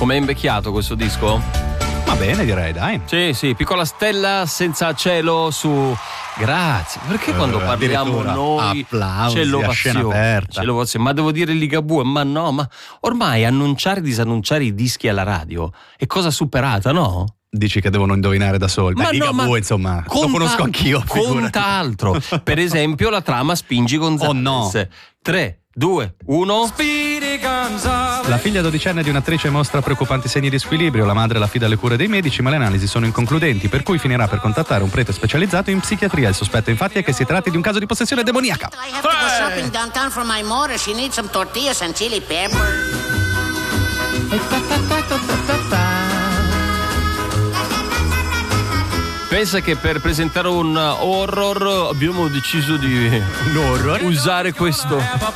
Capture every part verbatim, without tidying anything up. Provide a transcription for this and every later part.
Com'è invecchiato questo disco? Va bene, direi, dai. Sì, sì, piccola stella senza cielo su... Grazie. Perché quando Eh, parliamo noi applausi, c'è a scena l'ovazione, aperta. c'è l'ovazione. Ma devo dire Ligabue, ma no, ma ormai annunciare e disannunciare i dischi alla radio è cosa superata, no? Dici che devono indovinare da soli. Ma Beh, no, Ligabue, ma insomma, conta, lo conosco anch'io. Conta altro. Per esempio la trama Spingi Gonzales. Oh no. tre, due, uno. La figlia dodicenne di un'attrice mostra preoccupanti segni di squilibrio. La madre la affida alle cure dei medici, ma le analisi sono inconcludenti, per cui finirà per contattare un prete specializzato in psichiatria. Il sospetto infatti è che si tratti di un caso di possessione demoniaca. I have to go shopping downtown for my mother. She needs some tortillas and chili pepper. Pensa che per presentare un horror abbiamo deciso di Un horror? usare questo.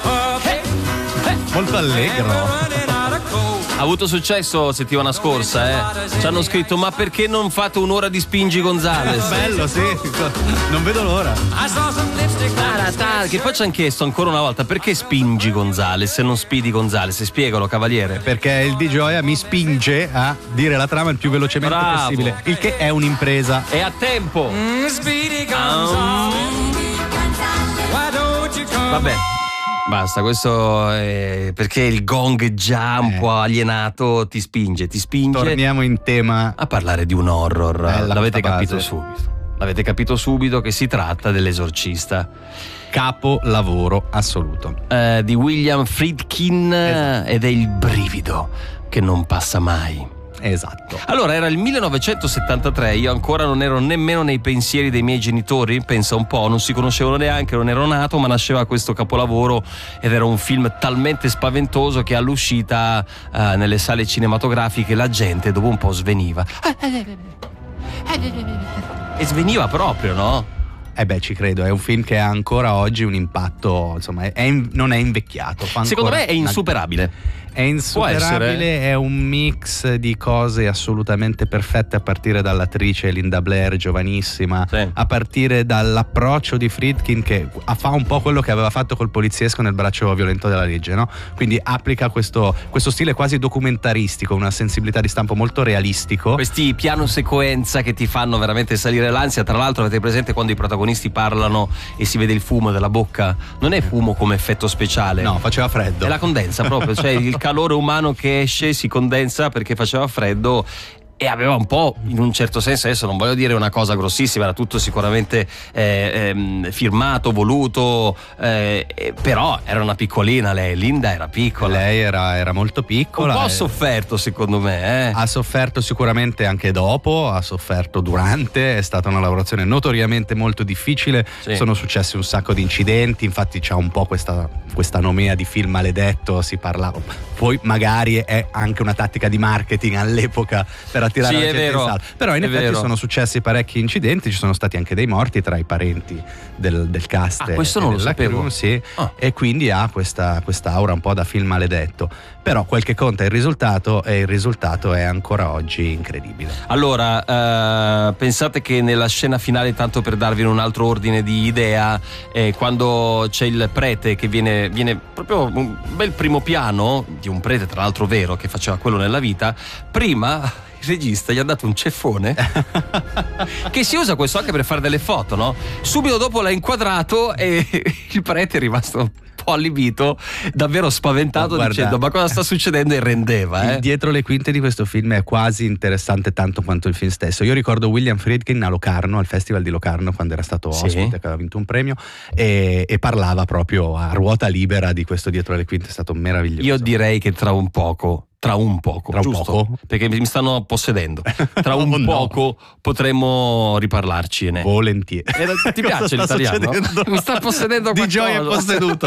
Molto allegro. Ha avuto successo settimana scorsa, eh. Ci hanno scritto: ma perché non fate un'ora di Spingi Gonzales? Bello, sì. Non vedo l'ora. Tara, tara, che poi ci hanno chiesto ancora una volta: perché Spingi Gonzales e non Speedy Gonzales? Spiegalo, cavaliere. Perché il D J mi spinge a dire la trama il più velocemente Bravo. possibile, il che è un'impresa. È a tempo. Ah. Vabbè. Basta, questo è perché il gong già un Eh. po' alienato ti spinge, ti spinge Torniamo in tema. a parlare di un horror. Bella L'avete questa capito base. subito. L'avete capito subito che si tratta dell'Esorcista Capolavoro assoluto. eh, di William Friedkin, Esatto. ed è il brivido che non passa mai. Esatto. Allora, era il millenovecentosettantatré, io ancora non ero nemmeno nei pensieri dei miei genitori, pensa un po', non si conoscevano neanche, non ero nato, ma nasceva questo capolavoro ed era un film talmente spaventoso che all'uscita eh, nelle sale cinematografiche la gente dopo un po' sveniva. E sveniva proprio, no? Eh beh, ci credo, è un film che ha ancora oggi un impatto, insomma, è in- non è invecchiato. fa Secondo ancora me è una- insuperabile. È insuperabile, è un mix di cose assolutamente perfette, a partire dall'attrice Linda Blair, giovanissima, Sì. a partire dall'approccio di Friedkin che fa un po' quello che aveva fatto col poliziesco nel Braccio violento della legge, no? Quindi applica questo, questo stile quasi documentaristico, una sensibilità di stampo molto realistico. Questi piano sequenza che ti fanno veramente salire l'ansia. Tra l'altro, avete presente quando i protagonisti parlano e si vede il fumo della bocca? Non è fumo come effetto speciale. No, faceva freddo. È la condensa proprio, cioè il calore umano che esce si condensa perché faceva freddo. E aveva un po', in un certo senso, adesso non voglio dire una cosa grossissima, era tutto sicuramente eh, ehm, firmato, voluto, eh, eh, però era una piccolina lei, Linda era piccola. Lei era, era molto piccola. Un po' e- sofferto secondo me, eh. Ha sofferto sicuramente anche dopo, ha sofferto durante, è stata una lavorazione notoriamente molto difficile, Sì. sono successi un sacco di incidenti, infatti c'ha un po' questa, questa nomea di film maledetto, si parlava, poi magari è anche una tattica di marketing all'epoca per attirare Sì, la è gente vero, in sala, però in è effetti vero. sono successi parecchi incidenti, ci sono stati anche dei morti tra i parenti del, del cast Ah, e- questo e non lo della sapevo. crew, sì, Ah. e quindi ha questa, questa aura un po' da film maledetto, però quel che conta è il risultato e il risultato è ancora oggi incredibile. Allora, eh, pensate che nella scena finale, tanto per darvi un altro ordine di idea, eh, quando c'è il prete che viene, viene proprio un bel primo piano di un prete, tra l'altro vero, che faceva quello nella vita, prima il regista gli ha dato un ceffone che si usa questo anche per fare delle foto, no? Subito dopo l'ha inquadrato e il prete è rimasto un po' allibito, davvero spaventato, Oh, guarda, dicendo: ma cosa sta succedendo? E rendeva, eh? Il dietro le quinte di questo film è quasi interessante tanto quanto il film stesso. Io ricordo William Friedkin a Locarno, al Festival di Locarno, quando era stato Sì. ospite, che aveva vinto un premio, e, e parlava proprio a ruota libera di questo dietro le quinte, è stato meraviglioso. Io direi che tra un poco, tra un poco, Tra un giusto? poco? Perché mi stanno possedendo. Tra un Oh, no. poco potremmo riparlarcene. Volentieri. Eh, ti Cosa piace sta l'italiano? succedendo? Mi sta possedendo Di gioia qualcosa. posseduto.